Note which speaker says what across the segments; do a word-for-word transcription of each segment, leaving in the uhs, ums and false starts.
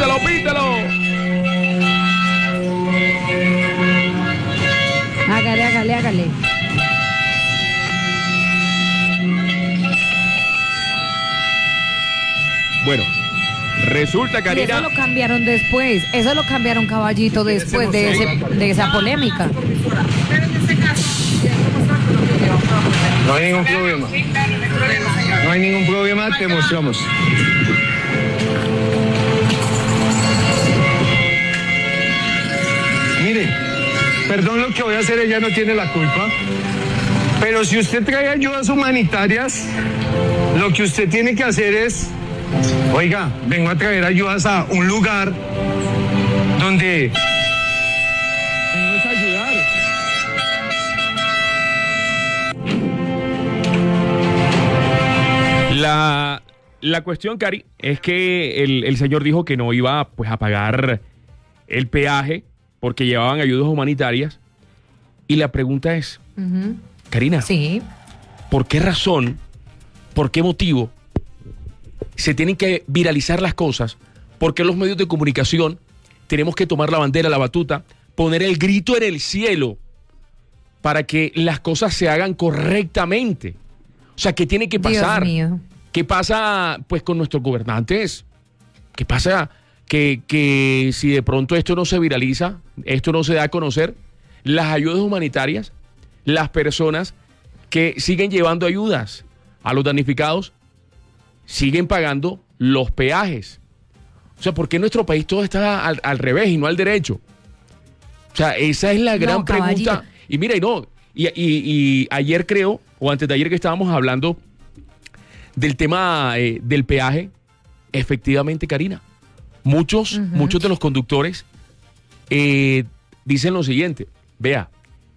Speaker 1: Pítalo, pítalo.
Speaker 2: Hágale, hágale, hágale.
Speaker 1: Bueno, resulta, Karina...
Speaker 2: Y eso lo cambiaron después, eso lo cambiaron, Caballito, después de, ese, de esa polémica.
Speaker 3: No hay ningún problema. No hay ningún problema, te mostramos. Mire, perdón lo que voy a hacer, ella no tiene la culpa. Pero si usted trae ayudas humanitarias, lo que usted tiene que hacer es... Oiga, vengo a traer ayudas a un lugar donde... Vengo a ayudar.
Speaker 1: La, la cuestión, Cari, es que el, el señor dijo que no iba pues a pagar el peaje porque llevaban ayudas humanitarias. Y la pregunta es, uh-huh. Karina,
Speaker 2: sí.
Speaker 1: ¿por qué razón, por qué motivo se tienen que viralizar las cosas? ¿Por qué los medios de comunicación tenemos que tomar la bandera, la batuta, poner el grito en el cielo para que las cosas se hagan correctamente? O sea, ¿qué tiene que pasar?
Speaker 2: Dios mío.
Speaker 1: ¿Qué pasa pues con nuestros gobernantes? ¿Qué pasa que, que si de pronto esto no se viraliza, esto no se da a conocer, las ayudas humanitarias, las personas que siguen llevando ayudas a los damnificados, siguen pagando los peajes? O sea, ¿por qué en nuestro país todo está al, al revés y no al derecho? O sea, esa es la gran
Speaker 2: no,
Speaker 1: pregunta. Y mira, y no, y, y, y ayer creo, o antes de ayer que estábamos hablando del tema eh, del peaje, efectivamente, Karina, muchos, uh-huh. muchos de los conductores eh, dicen lo siguiente: vea,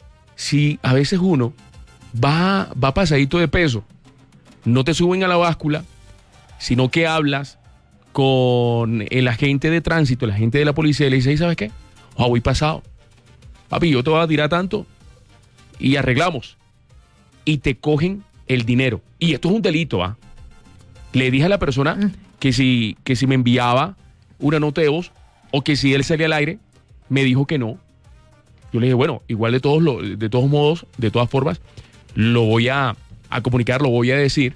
Speaker 1: si a veces uno va, va pasadito de peso, no te suben a la báscula, sino que hablas con el agente de tránsito, el agente de la policía, y le dices, ¿sabes qué? Oh, voy pasado. Papi, yo te voy a tirar tanto y arreglamos. Y te cogen el dinero. Y esto es un delito, ¿va? Le dije a la persona mm. que, si, que si me enviaba una nota de voz o que si él salía al aire, me dijo que no. Yo le dije, bueno, igual de todos, lo, de todos modos, de todas formas, lo voy a, a comunicar, lo voy a decir.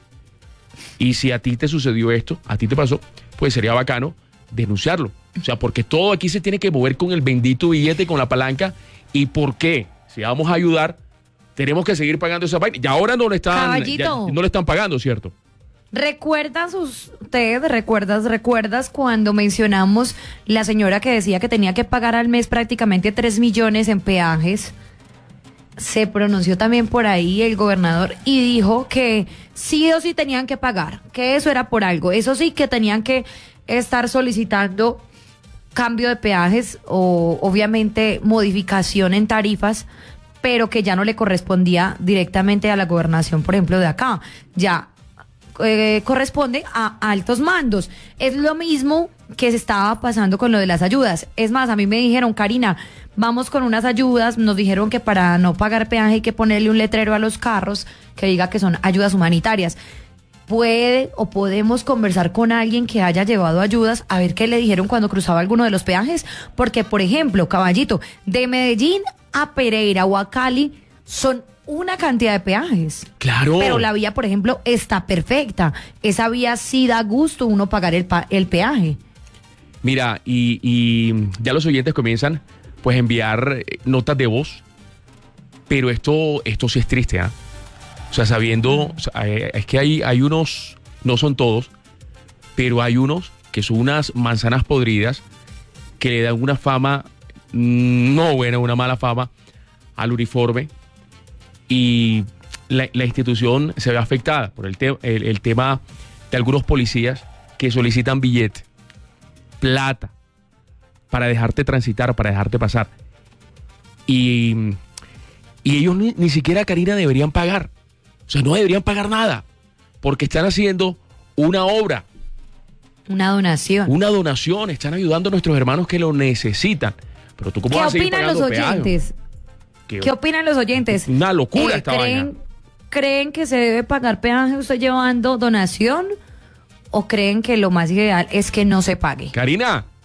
Speaker 1: Y si a ti te sucedió esto, a ti te pasó, pues sería bacano denunciarlo. O sea, porque todo aquí se tiene que mover con el bendito billete, con la palanca. ¿Y por qué? Si vamos a ayudar, tenemos que seguir pagando esa vaina. Y ahora no le están, ya, no le están pagando, ¿cierto?
Speaker 2: ¿Recuerdas usted, recuerdas, recuerdas cuando mencionamos la señora que decía que tenía que pagar al mes prácticamente tres millones en peajes? Se pronunció también por ahí el gobernador y dijo que sí o sí tenían que pagar, que eso era por algo. Eso sí, que tenían que estar solicitando cambio de peajes o obviamente modificación en tarifas, pero que ya no le correspondía directamente a la gobernación, por ejemplo, de acá. Ya eh, corresponde a altos mandos. Es lo mismo que se estaba pasando con lo de las ayudas. Es más, a mí me dijeron, Karina, vamos con unas ayudas, nos dijeron que para no pagar peaje hay que ponerle un letrero a los carros que diga que son ayudas humanitarias. Puede o podemos conversar con alguien que haya llevado ayudas a ver qué le dijeron cuando cruzaba alguno de los peajes, porque por ejemplo, Caballito, de Medellín a Pereira o a Cali son una cantidad de peajes.
Speaker 1: Claro.
Speaker 2: Pero la vía, por ejemplo, está perfecta. Esa vía sí da gusto uno pagar el, pa- el peaje.
Speaker 1: Mira, y, y ya los oyentes comienzan pues a enviar notas de voz, pero esto, esto sí es triste, ¿ah? ¿eh? O sea, sabiendo, o sea, es que hay, hay unos, no son todos, pero hay unos que son unas manzanas podridas que le dan una fama, no buena, una mala fama al uniforme, y la, la institución se ve afectada por el, te, el, el tema de algunos policías que solicitan billete, plata, para dejarte transitar, para dejarte pasar. Y, y ellos ni, ni siquiera, Karina, deberían pagar. O sea, no deberían pagar nada, porque están haciendo una obra.
Speaker 2: Una donación.
Speaker 1: Una donación, están ayudando a nuestros hermanos que lo necesitan. Pero tú, ¿cómo vas a seguir pagando peaje?
Speaker 2: ¿Qué opinan los oyentes? ¿Qué, ¿Qué opinan los oyentes?
Speaker 1: Una locura eh, esta
Speaker 2: ¿creen,
Speaker 1: vaina.
Speaker 2: ¿Creen que se debe pagar peaje usted llevando donación? ¿O creen que lo más ideal es que no se pague?
Speaker 1: Karina.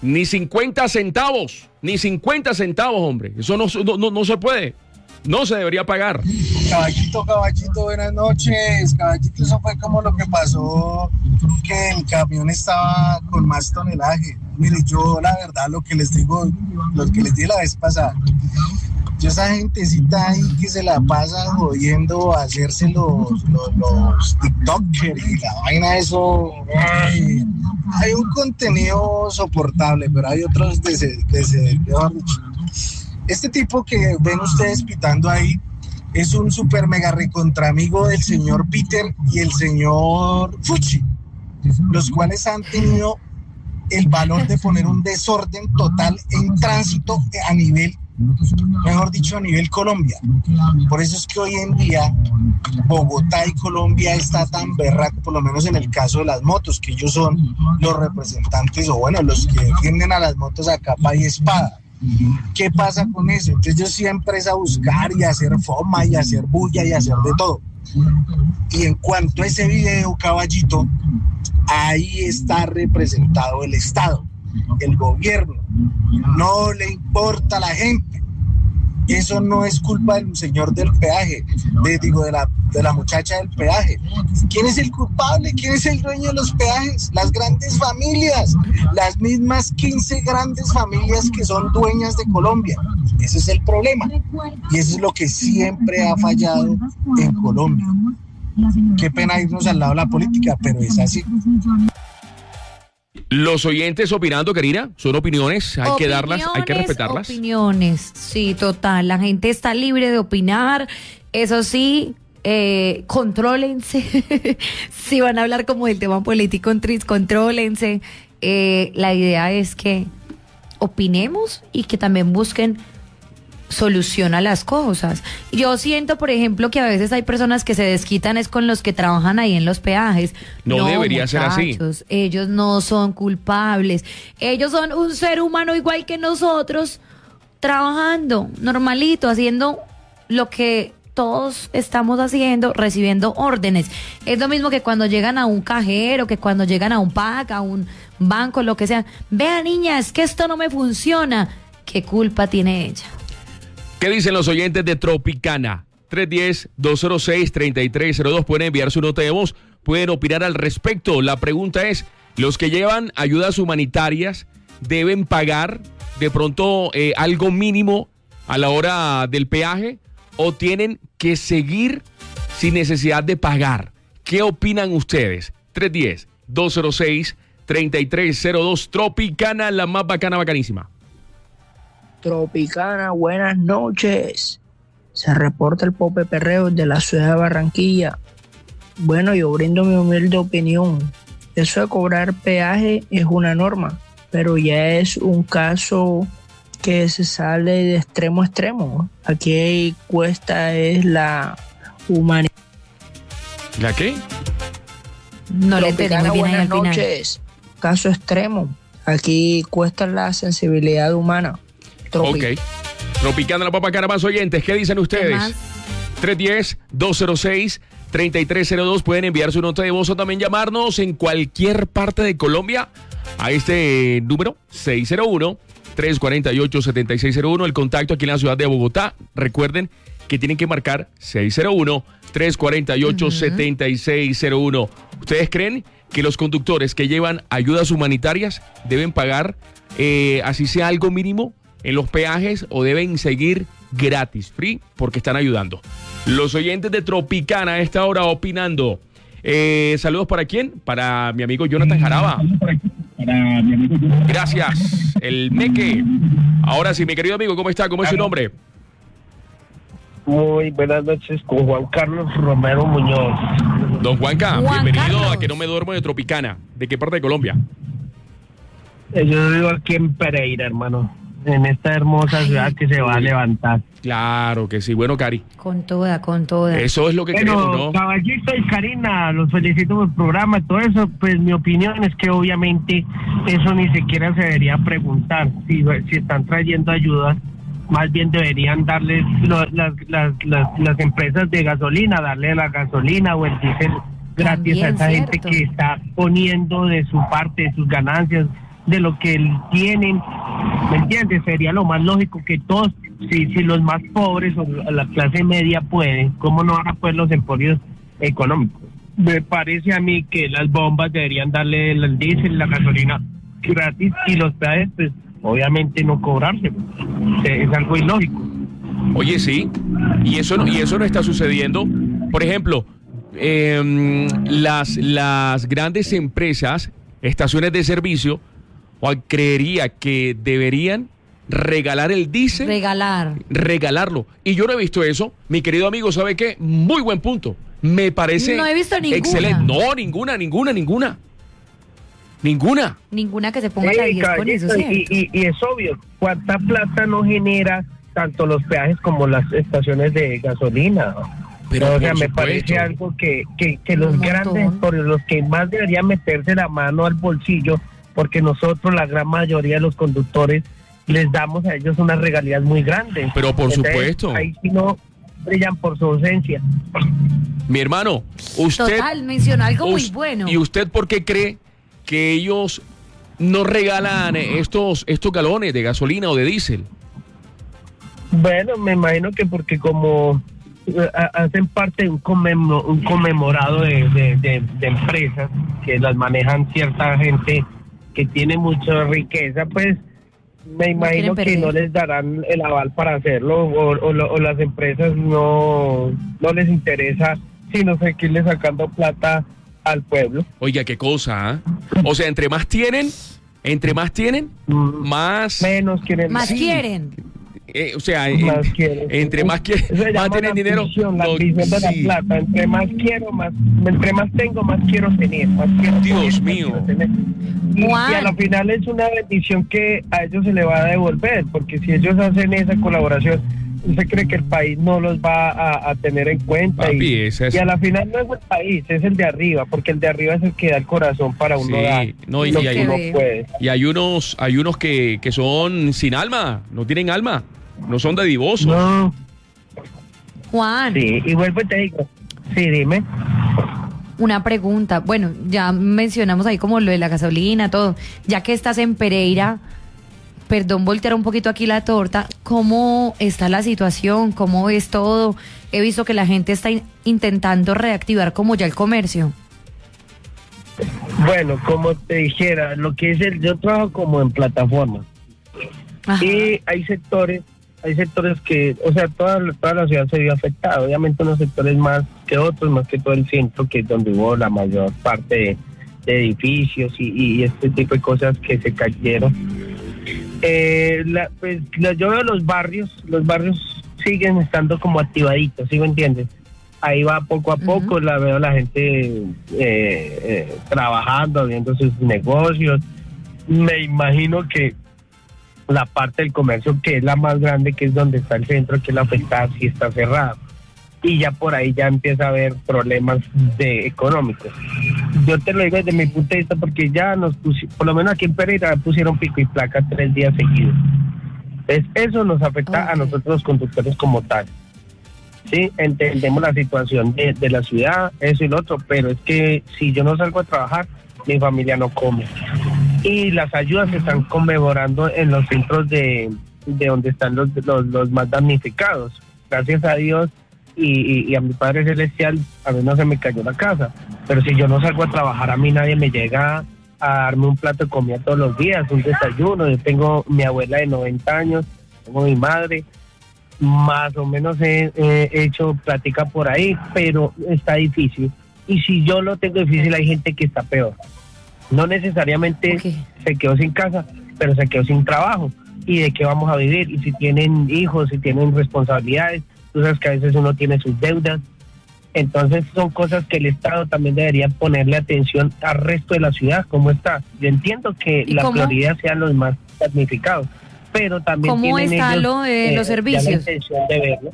Speaker 1: Ni cincuenta centavos, ni cincuenta centavos, hombre. Eso no, no, no, no se puede. No se debería pagar.
Speaker 4: Caballito, caballito, buenas noches. Caballito, eso fue como lo que pasó, que el camión estaba con más tonelaje. Mire, yo la verdad lo que les digo, lo que les di la vez pasada, yo esa gentecita ahí que se la pasa jodiendo a hacerse los, los, los TikTokers y la vaina, eso, ay, hay un contenido soportable, pero hay otros de ese, de ese, mejor dicho. Este tipo que ven ustedes pitando ahí es un super mega recontra amigo del señor Peter y el señor Fucci, los cuales han tenido el valor de poner un desorden total en tránsito a nivel, mejor dicho, a nivel Colombia. Por eso es que hoy en día Bogotá y Colombia está tan berraco, por lo menos en el caso de las motos, que ellos son los representantes, o bueno, los que defienden a las motos a capa y espada. ¿Qué pasa con eso? Entonces yo siempre es a buscar y a hacer foma y a hacer bulla y a hacer de todo. Y en cuanto a ese video, caballito, ahí está representado el Estado, el gobierno. No le importa a la gente. Eso no es culpa del señor del peaje, de, digo, de la, de la muchacha del peaje. ¿Quién es el culpable? ¿Quién es el dueño de los peajes? Las grandes familias, las mismas quince grandes familias que son dueñas de Colombia. Ese es el problema. Y eso es lo que siempre ha fallado en Colombia. Qué pena irnos al lado de la política, pero es así.
Speaker 1: Los oyentes opinando, Karina, son opiniones, hay opiniones, que darlas, hay que respetarlas.
Speaker 2: Opiniones, sí, total, la gente está libre de opinar, eso sí, eh, contrólense, si van a hablar como del tema político, contrólense, eh, la idea es que opinemos y que también busquen solución a las cosas. Yo siento, por ejemplo, que a veces hay personas que se desquitan es con los que trabajan ahí en los peajes.
Speaker 1: No, no debería ser así.
Speaker 2: Ellos no son culpables. Ellos son un ser humano igual que nosotros, trabajando normalito, haciendo lo que todos estamos haciendo, recibiendo órdenes. Es lo mismo que cuando llegan a un cajero, que cuando llegan a un P A C, a un banco, lo que sea. Vea, niña, es que esto no me funciona. ¿Qué culpa tiene ella?
Speaker 1: ¿Qué dicen los oyentes de Tropicana? tres uno cero, dos cero seis, tres tres cero dos. Pueden enviar su nota de voz, pueden opinar al respecto. La pregunta es, ¿los que llevan ayudas humanitarias deben pagar de pronto eh, algo mínimo a la hora del peaje o tienen que seguir sin necesidad de pagar? ¿Qué opinan ustedes? tres uno cero, dos cero seis, tres tres cero dos. Tropicana, la más bacana, bacanísima.
Speaker 5: Tropicana, buenas noches. Se reporta el Pope Perreo de la ciudad de Barranquilla. Bueno, yo brindo mi humilde opinión. Eso de cobrar peaje es una norma, pero ya es un caso que se sale de extremo a extremo. Aquí cuesta es la humanidad.
Speaker 1: ¿La qué?
Speaker 2: No le entendí muy bien ahí al final.
Speaker 5: Buenas noches. Caso extremo. Aquí cuesta la sensibilidad humana.
Speaker 1: Tropi. Ok. Tropicana, la papa cara, más oyentes. ¿Qué dicen ustedes? tres uno cero, dos cero seis, tres tres cero dos. Pueden enviar su nota de voz o también llamarnos en cualquier parte de Colombia a este número seis cero uno, tres cuatro ocho, siete seis cero uno. El contacto aquí en la ciudad de Bogotá. Recuerden que tienen que marcar seis cero uno, tres cuatro ocho, siete seis cero uno. ¿Ustedes creen que los conductores que llevan ayudas humanitarias deben pagar, eh, así sea algo mínimo, en los peajes o deben seguir gratis, free, porque están ayudando? Los oyentes de Tropicana a esta hora opinando. Eh, saludos para quién? Para mi amigo Jonathan Jaraba. Gracias, el Meque. Ahora sí, mi querido amigo, ¿cómo está? ¿Cómo es su nombre?
Speaker 6: Muy buenas noches, con Juan Carlos Romero Muñoz.
Speaker 1: Don Juanca,
Speaker 2: Juan
Speaker 1: bienvenido
Speaker 2: Carlos.
Speaker 1: a Que No Me Duermo de Tropicana. ¿De qué parte de Colombia?
Speaker 6: Yo vivo aquí en Pereira, hermano, en esta hermosa ciudad que se va a levantar.
Speaker 1: Claro que sí. Bueno, Cari,
Speaker 2: Con toda, con toda.
Speaker 1: eso es lo que
Speaker 6: Bueno,
Speaker 1: queremos, ¿no?
Speaker 6: Caballito y Karina, los felicito por el programa y todo eso. Pues mi opinión es que obviamente eso ni siquiera se debería preguntar. Si, si están trayendo ayudas, más bien deberían darles lo- las, las, las, las empresas de gasolina, darle la gasolina o el diésel gratis
Speaker 2: También,
Speaker 6: a esa gente
Speaker 2: cierto.
Speaker 6: que está poniendo de su parte, de sus ganancias, de lo que tienen, ¿me entiendes? Sería lo más lógico que todos, si, si los más pobres o la clase media pueden, ¿cómo no van a poder los emporios económicos? Me parece a mí que las bombas deberían darle el diésel, la gasolina gratis, y los peajes, pues, obviamente no cobrarse. Es algo ilógico.
Speaker 1: Oye, sí, y eso no, y eso no está sucediendo. Por ejemplo, eh, las, las grandes empresas, estaciones de servicio, creería que deberían regalar el diésel.
Speaker 2: Regalar.
Speaker 1: Regalarlo. Y yo no he visto eso. Mi querido amigo, ¿sabe qué? Muy buen punto. Me parece
Speaker 2: No he visto ninguna.
Speaker 1: excelente. No, ninguna, ninguna, ninguna. Ninguna.
Speaker 2: Ninguna que se ponga a
Speaker 6: Hey,
Speaker 2: diez con eso,
Speaker 6: caballito, y,
Speaker 2: ¿cierto?
Speaker 6: y, y es obvio, ¿cuánta plata no genera tanto los peajes como las estaciones de gasolina?
Speaker 1: Pero
Speaker 6: o
Speaker 1: por
Speaker 6: sea, me
Speaker 1: supuesto.
Speaker 6: parece algo que, que, que los
Speaker 2: Un
Speaker 6: grandes,
Speaker 2: montón.
Speaker 6: por los que más deberían meterse la mano al bolsillo, porque nosotros, la gran mayoría de los conductores, les damos a ellos unas regalías muy grandes.
Speaker 1: Pero por
Speaker 6: Entonces,
Speaker 1: supuesto.
Speaker 6: Ahí sí no brillan por su ausencia.
Speaker 1: Mi hermano, usted...
Speaker 2: Total, mencionó algo muy
Speaker 1: us-
Speaker 2: bueno.
Speaker 1: ¿Y usted por qué cree que ellos no regalan estos, estos galones de gasolina o de diésel?
Speaker 6: Bueno, me imagino que porque como eh, ha- hacen parte de un, conmemo- un conmemorado de, de, de- de empresas que las manejan cierta gente que tiene mucha riqueza, pues me imagino
Speaker 2: quieren
Speaker 6: que no
Speaker 2: perder.
Speaker 6: les darán el aval para hacerlo, o, o, lo- o las empresas no, no les interesa, sino seguirle sacando plata al pueblo.
Speaker 1: Oiga, qué cosa, ¿ah? O sea, entre más tienen, entre más tienen,
Speaker 6: Mm,
Speaker 1: más...
Speaker 6: Menos quieren.
Speaker 2: Más
Speaker 1: Sí.
Speaker 2: quieren.
Speaker 1: eh, o sea,
Speaker 6: Más
Speaker 1: en-
Speaker 6: quieren.
Speaker 1: entre más, quieren,
Speaker 6: Eso se
Speaker 1: más
Speaker 6: llama
Speaker 1: tienen
Speaker 6: la
Speaker 1: dinero...
Speaker 6: ambición, la
Speaker 1: no,
Speaker 6: ambición de la
Speaker 1: sí.
Speaker 6: plata. Entre más quiero, más, entre más tengo, más quiero tener. Más quiero
Speaker 1: Dios
Speaker 6: tener, más
Speaker 1: mío.
Speaker 6: quiero tener. Y,
Speaker 2: Juan.
Speaker 6: y a la final es una bendición que a ellos se le va a devolver, porque si ellos hacen esa colaboración, usted cree que el país no los va a, a tener en cuenta.
Speaker 1: Papi,
Speaker 6: y,
Speaker 1: esa es-
Speaker 6: y a la final no es el país, es el de arriba, porque el de arriba es el que da el corazón para uno
Speaker 1: Sí,
Speaker 6: dar
Speaker 1: no, y-
Speaker 6: lo
Speaker 1: y
Speaker 6: que
Speaker 1: hay-
Speaker 6: uno
Speaker 2: Qué
Speaker 6: puede.
Speaker 1: Y hay unos, hay unos que, que son sin alma, no tienen alma, no son dadivosos.
Speaker 6: No,
Speaker 2: Juan,
Speaker 6: sí, y vuelvo y te digo, sí, dime.
Speaker 2: una pregunta. Bueno, ya mencionamos ahí como lo de la gasolina, todo. Ya que estás en Pereira, perdón, voltear un poquito aquí la torta, ¿cómo está la situación? ¿Cómo ves todo? He visto que la gente está in- intentando reactivar como ya el comercio.
Speaker 6: Bueno, como te dijera, lo que es el, yo trabajo como en plataforma.
Speaker 2: Ajá.
Speaker 6: Y hay sectores, hay sectores que, o sea, toda, toda la ciudad se vio afectada. Obviamente unos sectores más que otros, más que todo el centro, que es donde hubo la mayor parte de, de edificios y, y este tipo de cosas que se cayeron. Eh, la, pues la, yo veo los barrios, los barrios siguen estando como activaditos, ¿sí me entiendes? Ahí va poco a poco,
Speaker 2: Ujú.
Speaker 6: la veo la gente eh, eh, trabajando, abriendo sus negocios. Me imagino que la parte del comercio, que es la más grande, que es donde está el centro, que es la afectada, sí está cerrada. Y ya por ahí ya empieza a haber problemas de económicos. Yo te lo digo desde mi punto de vista porque ya nos pusieron, por lo menos aquí en Pereira pusieron pico y placa tres días seguidos. Entonces eso nos afecta
Speaker 2: Ok.
Speaker 6: a nosotros los conductores como tal. Sí, entendemos la situación de, de la ciudad, eso y lo otro, pero es que si yo no salgo a trabajar, mi familia no come. Y las ayudas se están conmemorando en los centros de, de donde están los, los, los más damnificados. Gracias a Dios y, y, y a mi Padre Celestial, a mí no se me cayó la casa. Pero si yo no salgo a trabajar, a mí nadie me llega a darme un plato de comida todos los días, un desayuno. Yo tengo mi abuela de noventa años, tengo mi madre, más o menos he, he hecho plática por ahí, pero está difícil. Y si yo lo tengo difícil, hay gente que está peor. No necesariamente
Speaker 2: Ok.
Speaker 6: se quedó sin casa, pero se quedó sin trabajo. ¿Y de qué vamos a vivir? Y si tienen hijos, si tienen responsabilidades, tú sabes que a veces uno tiene sus deudas. Entonces son cosas que el Estado también debería ponerle atención al resto de la ciudad, ¿cómo está? Yo entiendo que
Speaker 2: ¿Y
Speaker 6: la
Speaker 2: cómo?
Speaker 6: prioridad sean los más damnificados, pero también
Speaker 2: ¿Cómo
Speaker 6: tienen
Speaker 2: está
Speaker 6: ellos,
Speaker 2: lo de
Speaker 6: eh,
Speaker 2: los
Speaker 6: ya la
Speaker 2: servicios?
Speaker 6: intención de verlo.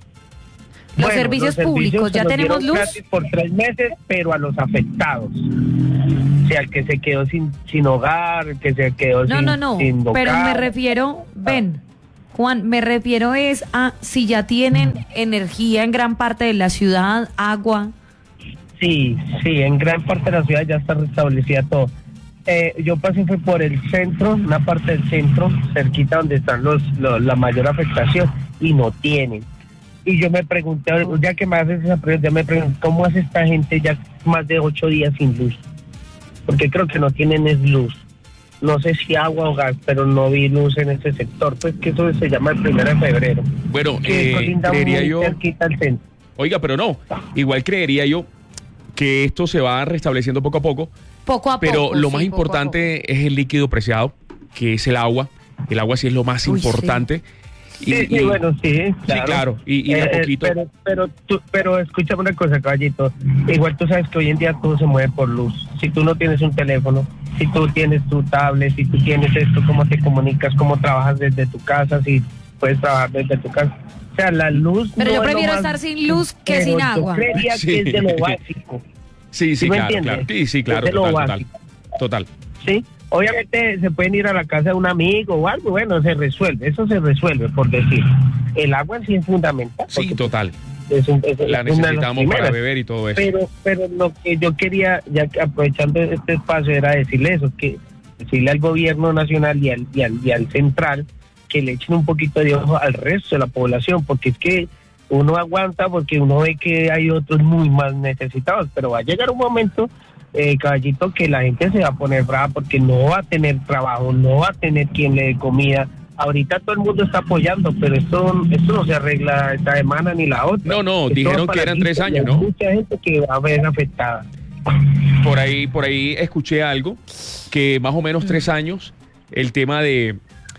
Speaker 2: Los servicios públicos, ¿ya
Speaker 6: se los
Speaker 2: tenemos
Speaker 6: dieron
Speaker 2: luz?
Speaker 6: gratis por tres meses, pero a los afectados. O sea, el que se quedó sin, sin hogar, el que se quedó
Speaker 2: No,
Speaker 6: sin
Speaker 2: no, no,
Speaker 6: sin
Speaker 2: pero
Speaker 6: hogar.
Speaker 2: me refiero, ven, Juan, me refiero es a si ya tienen energía en gran parte de la ciudad, agua.
Speaker 6: Sí, sí, en gran parte de la ciudad ya está restablecida todo. eh, yo pasé fue por el centro, una parte del centro, cerquita donde están los, los la mayor afectación, y no tienen. Y yo me pregunté, ya que me haces esa pregunta, me pregunté, ¿cómo hace esta gente ya más de ocho días sin luz? Porque creo que no tienen es luz. No sé si agua o gas, pero no vi luz en ese sector. Pues que eso se llama el primero de febrero.
Speaker 1: Bueno,
Speaker 6: que
Speaker 1: eh,
Speaker 6: colinda
Speaker 1: creería
Speaker 6: muy
Speaker 1: yo...
Speaker 6: cerquita al centro.
Speaker 1: Oiga, pero no, igual creería yo que esto se va restableciendo poco a poco.
Speaker 2: Poco a
Speaker 1: Pero
Speaker 2: poco.
Speaker 1: lo
Speaker 2: sí,
Speaker 1: más
Speaker 2: poco a
Speaker 1: importante es el líquido preciado, que es el agua. El agua sí es lo más
Speaker 2: Uy,
Speaker 1: importante. Y,
Speaker 6: Sí, sí,
Speaker 1: y-
Speaker 6: bueno, sí, claro.
Speaker 1: Sí, claro, y, y de a
Speaker 6: Eh,
Speaker 1: poquito.
Speaker 6: Pero, pero, tú, pero escúchame una cosa, caballito. Igual tú sabes que hoy en día todo se mueve por luz. Si tú no tienes un teléfono, si tú tienes tu tablet, si tú tienes esto, cómo te comunicas, cómo trabajas desde tu casa, si puedes trabajar desde tu casa. O sea, la luz...
Speaker 2: Pero
Speaker 6: no
Speaker 2: yo
Speaker 6: es lo
Speaker 2: prefiero
Speaker 6: más-
Speaker 2: estar sin luz que
Speaker 6: pero
Speaker 2: sin
Speaker 6: yo
Speaker 2: agua.
Speaker 6: creería
Speaker 1: Sí.
Speaker 6: que es de lo básico.
Speaker 1: sí, sí,
Speaker 6: ¿Sí me
Speaker 1: claro,
Speaker 6: entiendes?
Speaker 1: claro. Sí, sí, claro,
Speaker 6: Es de lo
Speaker 1: total, total.
Speaker 6: básico.
Speaker 1: Total.
Speaker 6: Sí, obviamente se pueden ir a la casa de un amigo o algo, bueno, se resuelve, eso se resuelve, por decir. El agua en sí es fundamental.
Speaker 1: Sí,
Speaker 6: porque
Speaker 1: total.
Speaker 6: es un- es-
Speaker 1: La
Speaker 6: es una de las
Speaker 1: necesitamos para
Speaker 6: primeras.
Speaker 1: beber y todo eso.
Speaker 6: Pero, pero lo que yo quería, ya que aprovechando este espacio, era decirle eso, que decirle al gobierno nacional y al, y al, y al central que le echen un poquito de ojo al resto de la población, porque es que uno aguanta porque uno ve que hay otros muy más necesitados, pero va a llegar un momento, eh, caballito, que la gente se va a poner brava porque no va a tener trabajo, no va a tener quien le dé comida. Ahorita todo el mundo está apoyando, pero esto, esto no se arregla esta semana ni la otra.
Speaker 1: No, no,
Speaker 6: Esto
Speaker 1: dijeron
Speaker 6: va
Speaker 1: que
Speaker 6: para
Speaker 1: eran
Speaker 6: ti,
Speaker 1: tres años,
Speaker 6: hay
Speaker 1: ¿no?
Speaker 6: Mucha gente que va a ver afectada.
Speaker 1: Por ahí, por ahí escuché algo que más o menos tres años el tema de,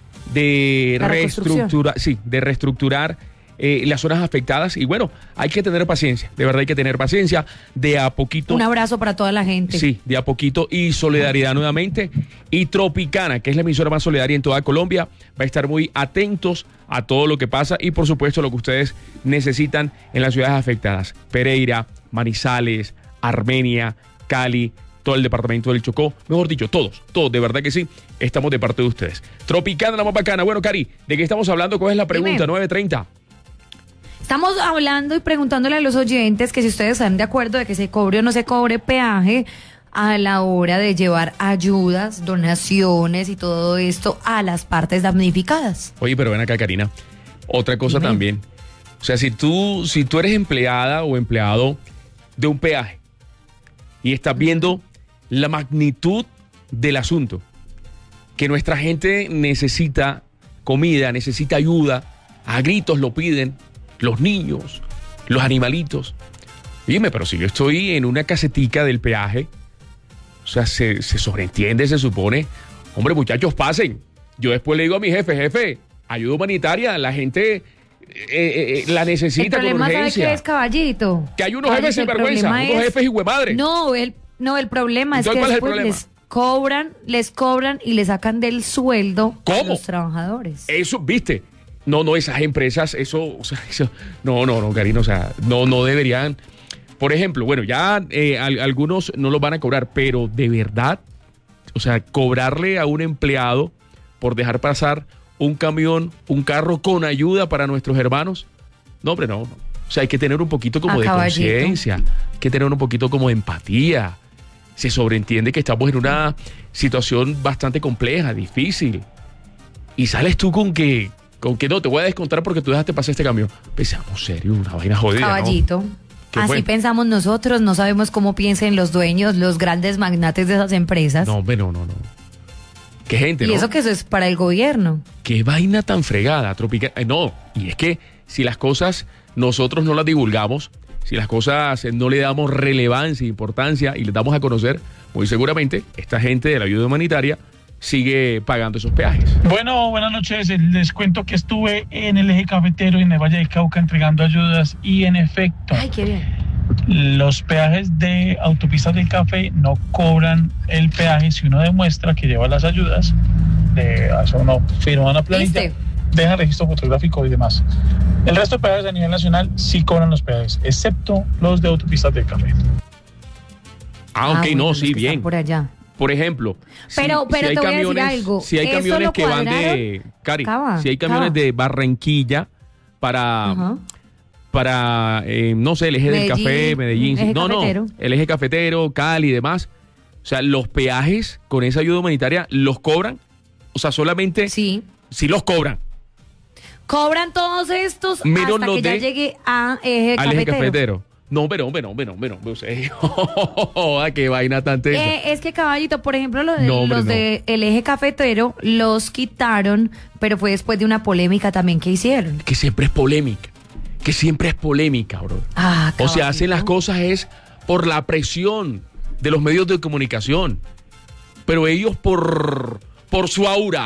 Speaker 1: de
Speaker 2: La reconstrucción.
Speaker 1: reestructurar, sí, de reestructurar eh, las zonas afectadas. Y bueno, hay que tener paciencia, de verdad hay que tener paciencia, de a poquito.
Speaker 2: Un abrazo para toda la gente.
Speaker 1: Sí, de a poquito, y solidaridad nuevamente. Y Tropicana, que es la emisora más solidaria en toda Colombia, va a estar muy atentos a todo lo que pasa y por supuesto lo que ustedes necesitan en las ciudades afectadas. Pereira, Manizales, Armenia, Cali, todo el departamento del Chocó, mejor dicho, todos, todos, de verdad que sí, estamos de parte de ustedes. Tropicana, la más bacana. Bueno, Cari, ¿de qué estamos hablando? ¿Cuál es la pregunta?
Speaker 2: Dime.
Speaker 1: nueve treinta.
Speaker 2: Estamos hablando y preguntándole a los oyentes que si ustedes están de acuerdo de que se cobre o no se cobre peaje a la hora de llevar ayudas, donaciones y todo esto a las partes damnificadas.
Speaker 1: Oye, pero ven acá, Karina. Otra cosa
Speaker 2: Dime.
Speaker 1: también. O sea, si tú, si tú eres empleada o empleado de un peaje y estás viendo la magnitud del asunto, que nuestra gente necesita comida, necesita ayuda, a gritos lo piden, los niños, los animalitos. Dime, pero si yo estoy en una casetica del peaje, o sea, se, se sobreentiende, se supone, hombre, muchachos, pasen. Yo después le digo a mi jefe, jefe, ayuda humanitaria, la gente eh, eh, eh, la
Speaker 2: El
Speaker 1: necesita con
Speaker 2: problema, ¿sabe
Speaker 1: urgencia.
Speaker 2: qué es, caballito?
Speaker 1: Que hay unos jefes
Speaker 2: Caballito, el
Speaker 1: sinvergüenza,
Speaker 2: problema
Speaker 1: unos
Speaker 2: es-
Speaker 1: jefes hijuemadres.
Speaker 2: No, el, no, el problema es
Speaker 1: Entonces,
Speaker 2: que
Speaker 1: ¿cuál es el
Speaker 2: después
Speaker 1: problema?
Speaker 2: les cobran, les cobran y le sacan del sueldo a
Speaker 1: ¿Cómo?
Speaker 2: los trabajadores.
Speaker 1: Eso, viste. No, no, esas empresas, eso, o sea, eso, no, no, no, Karina, o sea, no, no deberían. Por ejemplo, bueno, ya eh, al- algunos no los van a cobrar, pero de verdad, o sea, cobrarle a un empleado por dejar pasar un camión, un carro con ayuda para nuestros hermanos, no, hombre, no, no. O sea, hay que tener un poquito como
Speaker 2: A
Speaker 1: de
Speaker 2: caballito.
Speaker 1: conciencia, hay que tener un poquito como de empatía. Se sobreentiende que estamos en una situación bastante compleja, difícil. Y sales tú con que, con que no, te voy a descontar porque tú dejaste pasar este camión. Pensamos serio, una vaina jodida, ¿no?
Speaker 2: Caballito.
Speaker 1: ¿Qué
Speaker 2: Así
Speaker 1: fue?
Speaker 2: pensamos nosotros, no sabemos cómo piensen los dueños, los grandes magnates de esas empresas.
Speaker 1: No, hombre, no, no, no. Qué gente,
Speaker 2: y
Speaker 1: ¿no?
Speaker 2: eso que eso es para el gobierno.
Speaker 1: Qué vaina tan fregada, tropical. Eh, no, y es que si las cosas nosotros no las divulgamos, si las cosas eh, no le damos relevancia, importancia y les damos a conocer, muy seguramente esta gente de la ayuda humanitaria sigue pagando esos peajes.
Speaker 7: Bueno, buenas noches. Les cuento que estuve en el eje cafetero y en el Valle del Cauca entregando ayudas y en efecto,
Speaker 2: Ay, qué bien.
Speaker 7: los peajes de autopistas del café no cobran el peaje si uno demuestra que lleva las ayudas, de hace uno firma una planilla,
Speaker 2: ¿Viste?
Speaker 7: deja registro fotográfico y demás. El resto de peajes a nivel nacional sí cobran los peajes, excepto los de autopistas del café.
Speaker 1: Ah, ok,
Speaker 2: bueno,
Speaker 1: no,
Speaker 2: los
Speaker 1: sí,
Speaker 2: que están
Speaker 1: bien.
Speaker 2: por allá.
Speaker 1: Por ejemplo, si-
Speaker 2: Pero-
Speaker 1: si,
Speaker 2: pero
Speaker 1: hay
Speaker 2: te voy a decir
Speaker 1: camiones,
Speaker 2: algo,
Speaker 1: si hay
Speaker 2: ¿eso
Speaker 1: camiones
Speaker 2: lo
Speaker 1: que van de,
Speaker 2: cuadraron?
Speaker 1: Cari,
Speaker 2: Cava,
Speaker 1: si hay camiones
Speaker 2: Cava.
Speaker 1: de Barranquilla para,
Speaker 2: Ajá.
Speaker 1: para eh, no sé, el eje
Speaker 2: Medellín,
Speaker 1: del café, Medellín,
Speaker 2: eje
Speaker 1: no,
Speaker 2: cafetero.
Speaker 1: no, el eje cafetero, Cali y demás. O sea, los peajes con esa ayuda humanitaria, ¿los cobran? O sea, solamente...
Speaker 2: Sí.
Speaker 1: Sí los cobran.
Speaker 2: Cobran todos estos
Speaker 1: Menos
Speaker 2: hasta
Speaker 1: los
Speaker 2: que ya
Speaker 1: de-
Speaker 2: llegue a eje
Speaker 1: Al eje
Speaker 2: cafetero.
Speaker 1: cafetero. No, pero, pero, pero, pero, pero, qué vaina tan tensa.
Speaker 2: Eh, es que, caballito, por ejemplo, los, de-
Speaker 1: No, hombre,
Speaker 2: los
Speaker 1: no.
Speaker 2: de el eje cafetero los quitaron, pero fue después de una polémica también que hicieron.
Speaker 1: Que siempre es polémica. Que siempre es polémica, bro.
Speaker 2: Ah,
Speaker 1: O sea, hacen
Speaker 2: caballito.
Speaker 1: las cosas es por la presión de los medios de comunicación. Pero ellos por, por su aura,